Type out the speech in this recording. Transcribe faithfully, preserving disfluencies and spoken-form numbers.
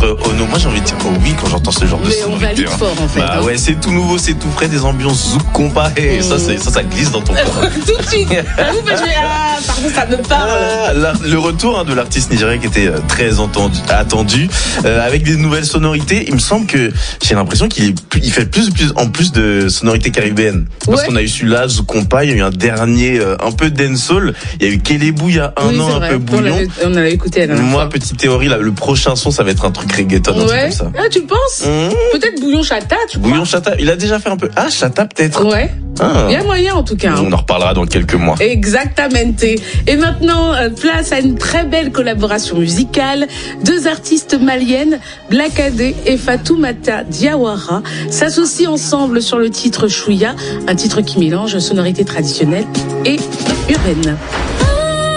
titre Ono. Moi j'ai envie de dire oh oui quand j'entends ce genre mais de sonorité. Mais on valide hein. fort en fait. Bah hein. ouais, c'est tout nouveau, c'est tout frais, des ambiances zouk compas et mmh. ça, ça, ça glisse dans ton corps. Tout de suite. J'avoue, je vais, ah, pardon, ça me parle. Ah, la, le retour hein, de l'artiste nigérien qui était très entendu, attendu, euh, avec des nouvelles sonorités. Il me semble que j'ai l'impression qu'il est, il fait plus, plus en plus de sonorités caribéennes. Parce ouais. qu'on a eu celui-là, zouk compas, il y a eu un dernier euh, un peu dancehall. Il y a eu Kelebou il y a un oui, an, un vrai. peu bouillon. On l'avait écouté. La Moi, fois. petite théorie, là, le prochain son, ça va être un truc reggaeton, un ouais. truc comme ça. Ah, tu penses mmh. Peut-être Bouillon Chata, tu Bouillon crois Chata, il a déjà fait un peu. Ah, Chata peut-être. Ouais. Ah. Il y a moyen en tout cas. On en reparlera dans quelques mois. Exactamente. Et maintenant, place à une très belle collaboration musicale. Deux artistes maliennes, Black Adé et Fatoumata Diawara, s'associent ensemble sur le titre Chouya, un titre qui mélange sonorité traditionnelle et urbaine.